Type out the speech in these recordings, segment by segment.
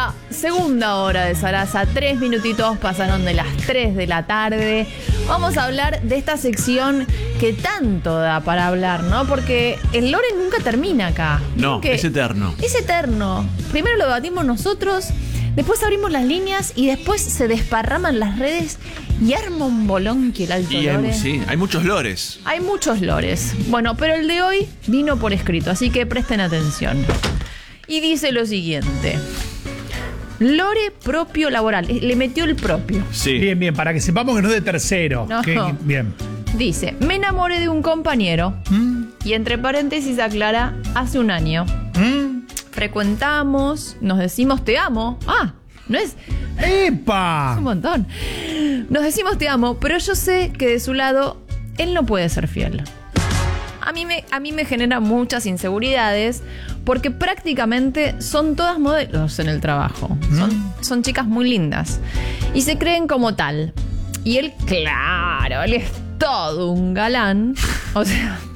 la segunda hora de Sarasa. 3 minutitos pasaron de las 3 de la tarde. Vamos a hablar de esta sección que tanto da para hablar, ¿no? Porque el lore nunca termina acá. No, es eterno. Es eterno. Primero lo debatimos nosotros, después abrimos las líneas y después se desparraman las redes y arma un bolón que el alto lore. Sí, hay muchos lores. Hay muchos lores. Bueno, pero el de hoy vino por escrito, así que presten atención. Y dice lo siguiente: lore propio laboral. Le metió el propio. Sí. Bien, bien, para que sepamos que no es de tercero. No. Bien. Dice: me enamoré de un compañero. Y entre paréntesis aclara: hace un año. Frecuentamos, nos decimos te amo. No es ¡Epa! un montón. Nos decimos te amo, pero yo sé que de su lado él no puede ser fiel. A mí me genera muchas inseguridades porque prácticamente son todas modelos en el trabajo. Son chicas muy lindas y se creen como tal. Y él, claro, él es todo un galán. O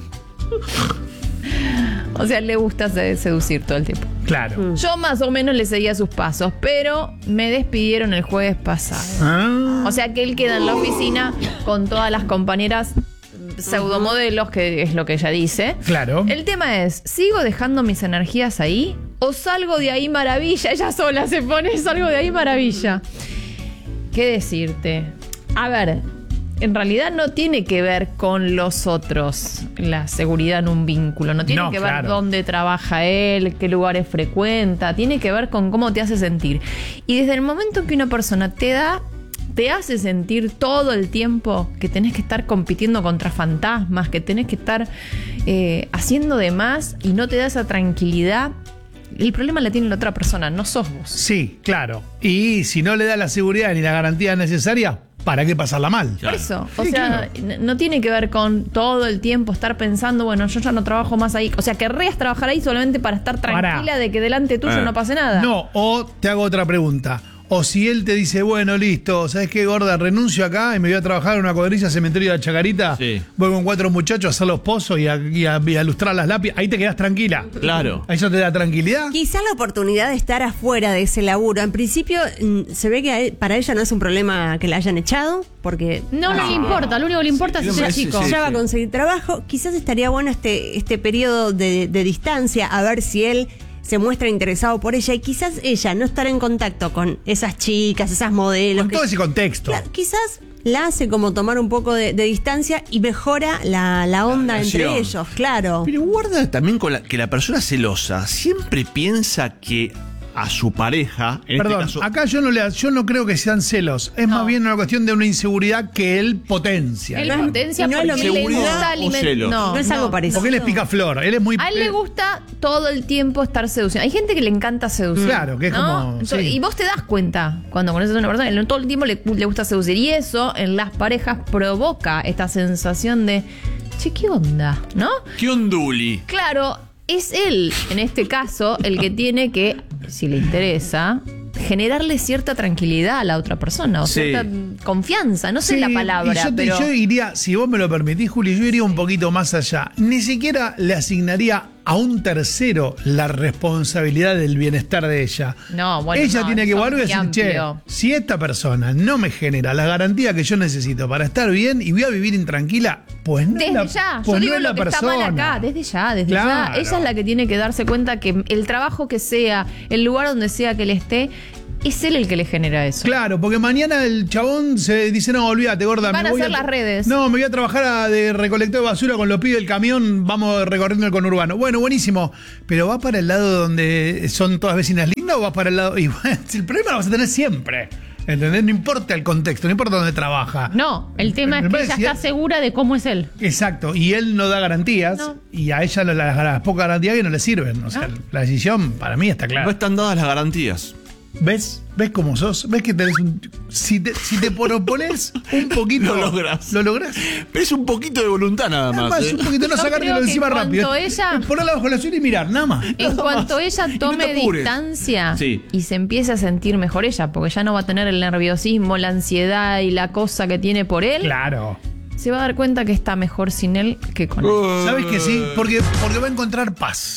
sea, le gusta seducir todo el tiempo. Claro. Yo más o menos le seguía sus pasos, pero me despidieron el jueves pasado. O sea que él queda en la oficina con todas las compañeras pseudomodelos, que es lo que ella dice. Claro. El tema es, ¿sigo dejando mis energías ahí o salgo de ahí maravilla? Ella sola se pone, salgo de ahí maravilla. ¿Qué decirte? A ver, en realidad no tiene que ver con los otros la seguridad en un vínculo. No tiene que ver dónde trabaja él, qué lugares frecuenta. Tiene que ver con cómo te hace sentir. Y desde el momento en que una persona te hace sentir todo el tiempo que tenés que estar compitiendo contra fantasmas, que tenés que estar haciendo de más y no te da esa tranquilidad, el problema la tiene la otra persona, no sos vos. Sí, claro. Y si no le da la seguridad ni la garantía necesaria, ¿para qué pasarla mal? Por eso, o sea, no tiene que ver con todo el tiempo estar pensando, bueno, yo ya no trabajo más ahí. O sea, querrías trabajar ahí solamente para estar tranquila de que delante tuyo no pase nada. No, o te hago otra pregunta. O si él te dice, bueno, listo, ¿sabes qué, gorda? Renuncio acá y me voy a trabajar en una cuadrilla cementerio de la Chacarita. Sí. Voy con 4 muchachos a hacer los pozos y a lustrar las lápidas. Ahí te quedás tranquila. Claro. ¿Eso te da tranquilidad? Quizá la oportunidad de estar afuera de ese laburo. En principio, se ve que para ella no es un problema que la hayan echado, porque no le importa. Lo único que le importa es ser chico. Ya va a conseguir trabajo. Quizás estaría bueno este periodo de distancia, a ver si él se muestra interesado por ella y quizás ella no estar en contacto con esas chicas, esas modelos. Con todo ese contexto. Quizás la hace como tomar un poco de distancia y mejora la onda entre ellos, claro. Pero guarda también con que la persona celosa siempre piensa que a su pareja, en Perdón, este caso, acá yo no creo que sean celos. Es más bien una cuestión de una inseguridad que él potencia. Él potencia no es lo porque le gusta celos. No es algo parecido. Porque él es picaflor. Él es muy... A él le gusta todo el tiempo estar seduciendo. Hay gente que le encanta seducir. Claro, que es como... Entonces, sí. Y vos te das cuenta cuando conoces a una persona, él todo el tiempo le gusta seducir. Y eso en las parejas provoca esta sensación de, che, ¿qué onda? ¿No? ¿qué onduli? Claro, es él, en este caso, el que tiene que, si le interesa, generarle cierta tranquilidad a la otra persona, o cierta confianza, no sé la palabra, yo iría, si vos me lo permitís, Juli, yo iría un poquito más allá. Ni siquiera le asignaría a un tercero la responsabilidad del bienestar de ella. No, bueno, ella tiene que volver y decir, amplio. si esta persona no me genera la garantía que yo necesito para estar bien y voy a vivir intranquila, pues no desde ya, yo digo lo que está mal acá, desde ya. Ella es la que tiene que darse cuenta que el trabajo que sea, el lugar donde sea que él esté, es él el que le genera eso. Claro, porque mañana el chabón se dice, no, olvídate, gorda. Van a hacer las redes. No, me voy a trabajar de recolector de basura con los pibes del camión, vamos recorriendo el conurbano. Bueno, buenísimo. Pero ¿va para el lado donde son todas vecinas lindas o va para el lado...? Y bueno, el problema lo vas a tener siempre. ¿Entendés? No importa el contexto, no importa dónde trabaja. No, el tema es que ella está segura de cómo es él. Exacto, y él no da garantías, y a ella las pocas garantías que no le sirven. O sea, la decisión para mí está clara. No están dadas las garantías. ¿Ves? ¿Ves cómo sos? ¿Ves que tenés un... Si te propones un poquito... Lo lográs. Lo lográs. Pero es un poquito de voluntad nada más. Un poquito, no sacártelo de encima rápido. Ponerla bajo la suela y mirar, nada más. En cuanto ella tome distancia y se empiece a sentir mejor ella, porque ya no va a tener el nerviosismo, la ansiedad y la cosa que tiene por él. Claro. Se va a dar cuenta que está mejor sin él que con él. ¿Sabes que sí? Porque va a encontrar paz.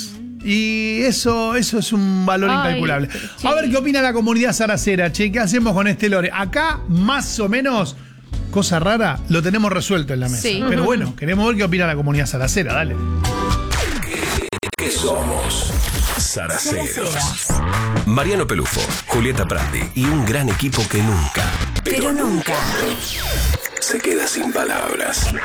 Y eso es un valor Ay, incalculable. sí. A ver qué opina la comunidad saracera, che. ¿Qué hacemos con este lore? Acá, más o menos, cosa rara, lo tenemos resuelto en la mesa. Sí. Pero bueno, queremos ver qué opina la comunidad saracera. Dale. ¿Qué somos? Saraceros. Mariano Pelufo, Julieta Prandi y un gran equipo que nunca, Pero nunca se queda sin palabras.